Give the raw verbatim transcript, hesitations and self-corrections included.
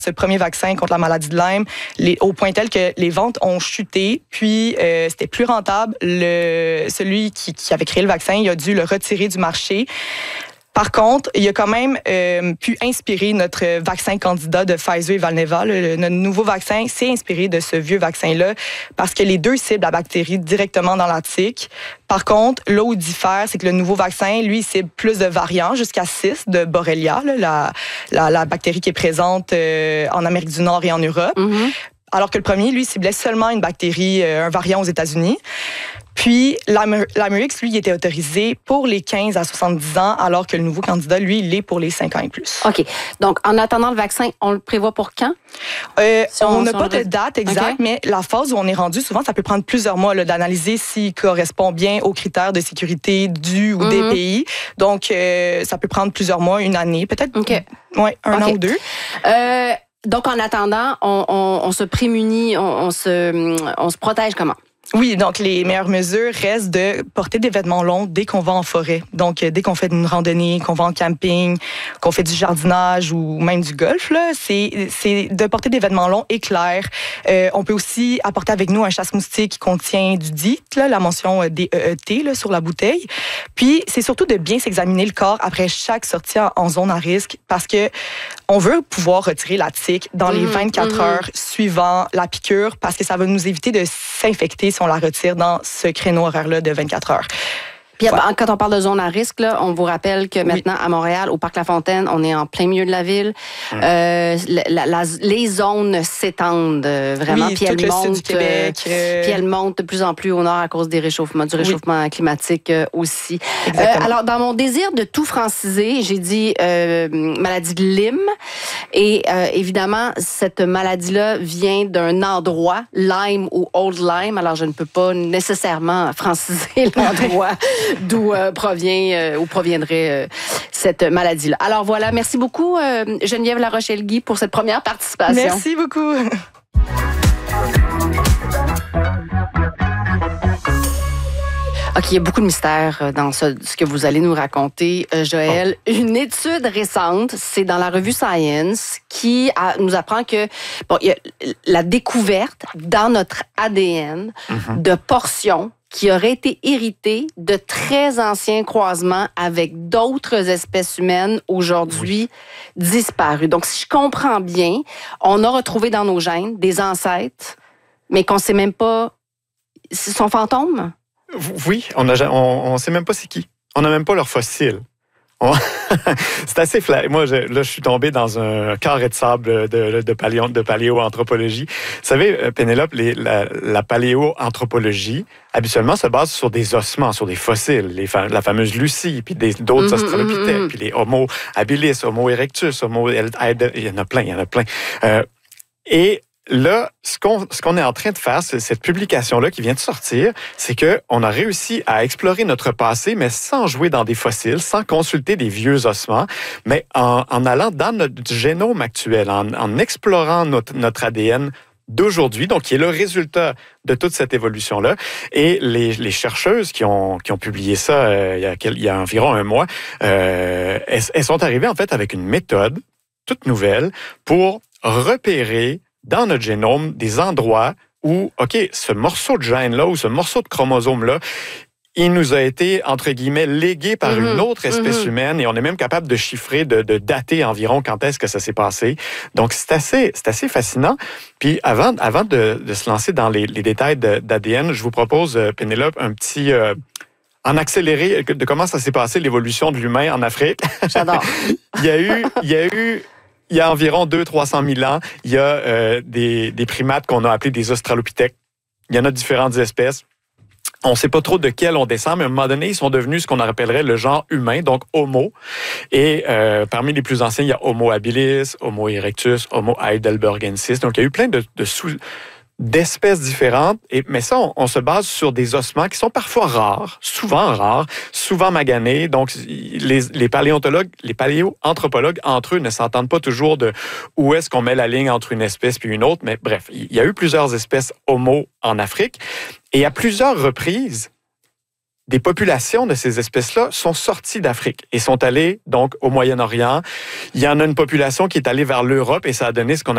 ce premier vaccin contre la maladie de Lyme, les, au point tel que les ventes ont chuté, puis euh, c'était plus rentable. Le, celui qui, qui avait créé le vaccin, il a dû le retirer du marché. Par contre, il a quand même euh, pu inspirer notre vaccin candidat de Pfizer et Valneva. Le, notre nouveau vaccin s'est inspiré de ce vieux vaccin-là parce que les deux ciblent la bactérie directement dans la tique. Par contre, là où il diffère, c'est que le nouveau vaccin, lui, il cible plus de variants, jusqu'à six de Borrelia, là, la, la, la bactérie qui est présente euh, en Amérique du Nord et en Europe. Mm-hmm. Alors que le premier, lui, ciblait seulement une bactérie, euh, un variant aux États-Unis. Puis, l'Amérix, lui, il était autorisé pour les quinze à soixante-dix ans, alors que le nouveau candidat, lui, il est pour les cinq ans et plus. OK. Donc, en attendant le vaccin, on le prévoit pour quand? Euh, si on n'a si pas de date exacte, okay. mais la phase où on est rendu, souvent, ça peut prendre plusieurs mois là, d'analyser s'il correspond bien aux critères de sécurité du ou mm-hmm. des pays. Donc, euh, ça peut prendre plusieurs mois, une année, peut-être okay. ouais, un okay. an ou deux. Euh, donc, en attendant, on, on, on se prémunit, on, on, se, on se protège comment? Oui, donc les meilleures mesures restent de porter des vêtements longs dès qu'on va en forêt. Donc, dès qu'on fait une randonnée, qu'on va en camping, qu'on fait du jardinage ou même du golf, là, c'est, c'est de porter des vêtements longs et clairs. Euh, on peut aussi apporter avec nous un chasse-moustique qui contient du D I T, là, la mention D E E T là, sur la bouteille. Puis, c'est surtout de bien s'examiner le corps après chaque sortie en zone à risque parce que on veut pouvoir retirer la tique dans mmh, les vingt-quatre mmh. heures suivant la piqûre parce que ça va nous éviter de s'infecter si on la retire dans ce créneau horaire-là de vingt-quatre heures. Puis, voilà. Quand on parle de zone à risque, là, on vous rappelle que maintenant, oui. à Montréal, au Parc La Fontaine, on est en plein milieu de la ville. Mmh. Euh, la, la, les zones s'étendent vraiment, oui, puis elles montent, Québec, euh... puis elles montent de plus en plus au nord à cause des réchauffements, du réchauffement oui. climatique euh, aussi. Euh, alors, dans mon désir de tout franciser, j'ai dit euh, maladie de Lyme. Et euh, évidemment, cette maladie-là vient d'un endroit, Lyme ou Old Lyme. Alors, je ne peux pas nécessairement franciser l'endroit d'où euh, provient euh, ou proviendrait euh, cette maladie-là. Alors voilà, merci beaucoup euh, Geneviève Larochelle-Guy pour cette première participation. Merci beaucoup. OK, il y a beaucoup de mystères dans ce, ce que vous allez nous raconter, euh, Joël. Oh. Une étude récente, c'est dans la revue Science, qui a, nous apprend que bon, il y a la découverte dans notre A D N mm-hmm. de portions qui auraient été héritées de très anciens croisements avec d'autres espèces humaines aujourd'hui oui. disparues. Donc, si je comprends bien, on a retrouvé dans nos gènes des ancêtres, mais qu'on ne sait même pas, ce sont fantômes? Oui, on ne on, on sait même pas c'est qui. On n'a même pas leurs fossiles. On... c'est assez flat. Moi, je, là, je suis tombé dans un carré de sable de, de, paléo, de paléoanthropologie. Vous savez, Pénélope, les, la, la paléoanthropologie, habituellement, se base sur des ossements, sur des fossiles. Les, la fameuse Lucie, puis des, d'autres mm-hmm, australopithèques, mm-hmm. puis les Homo habilis, Homo erectus, Homo... Il y en a plein, il y en a plein. Euh, et... Là, ce qu'on, ce qu'on est en train de faire, c'est cette publication-là qui vient de sortir, c'est qu'on a réussi à explorer notre passé, mais sans jouer dans des fossiles, sans consulter des vieux ossements, mais en, en allant dans notre génome actuel, en, en explorant notre, notre A D N d'aujourd'hui, donc qui est le résultat de toute cette évolution-là. Et les, les chercheuses qui ont, qui ont publié ça euh, il, y a, il y a environ un mois, euh, elles, elles sont arrivées en fait avec une méthode toute nouvelle pour repérer dans notre génome des endroits où, OK, ce morceau de gène-là ou ce morceau de chromosome-là, il nous a été, entre guillemets, légué par mm-hmm. une autre espèce mm-hmm. humaine et on est même capable de chiffrer, de, de dater environ quand est-ce que ça s'est passé. Donc, c'est assez, c'est assez fascinant. Puis, avant, avant de, de se lancer dans les, les détails de, d'A D N, je vous propose, Pénélope, un petit... Euh, en accéléré de comment ça s'est passé, l'évolution de l'humain en Afrique. J'adore. il y a eu... Il y a eu Il y a environ deux cents à trois cents mille ans, il y a euh, des, des primates qu'on a appelés des australopithèques. Il y en a différentes espèces. On ne sait pas trop de quels on descend, mais à un moment donné, ils sont devenus ce qu'on appellerait le genre humain, donc Homo. Et euh, parmi les plus anciens, il y a Homo habilis, Homo erectus, Homo heidelbergensis. Donc, il y a eu plein de, de sous... d'espèces différentes, et, mais ça, on, on se base sur des ossements qui sont parfois rares, souvent rares, souvent maganés. Donc, les, les paléontologues, les paléoanthropologues, entre eux, ne s'entendent pas toujours de où est-ce qu'on met la ligne entre une espèce puis une autre. Mais bref, il y a eu plusieurs espèces Homo en Afrique, et à plusieurs reprises, des populations de ces espèces-là sont sorties d'Afrique et sont allées donc au Moyen-Orient. Il y en a une population qui est allée vers l'Europe et ça a donné ce qu'on